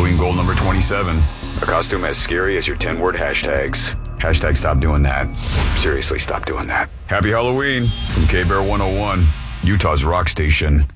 Halloween goal number 27. A costume as scary as your 10-word hashtags. Hashtag stop doing that. Seriously, stop doing that. Happy Halloween from K-Bear 101, Utah's rock station.